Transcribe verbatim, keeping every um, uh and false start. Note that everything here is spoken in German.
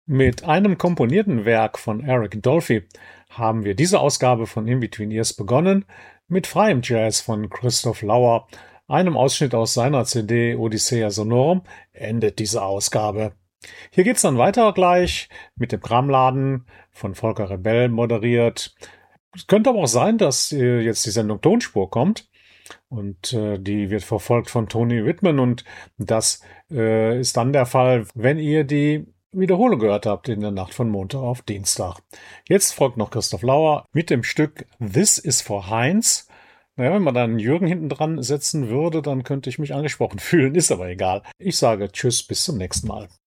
Mit einem komponierten Werk von Eric Dolphy haben wir diese Ausgabe von In Between Ears begonnen, mit freiem Jazz von Christoph Lauer, einem Ausschnitt aus seiner C D Odyssea Sonorum, endet diese Ausgabe. Hier geht's dann weiter gleich mit dem Kramladen von Volker Rebell moderiert. Es könnte aber auch sein, dass äh, jetzt die Sendung Tonspur kommt. Und äh, die wird verfolgt von Tony Whitman und das äh, ist dann der Fall, wenn ihr die Wiederholung gehört habt in der Nacht von Montag auf Dienstag. Jetzt folgt noch Christoph Lauer mit dem Stück This is for Heinz. Naja, wenn man da einen Jürgen hinten dran setzen würde, dann könnte ich mich angesprochen fühlen, ist aber egal. Ich sage Tschüss, bis zum nächsten Mal.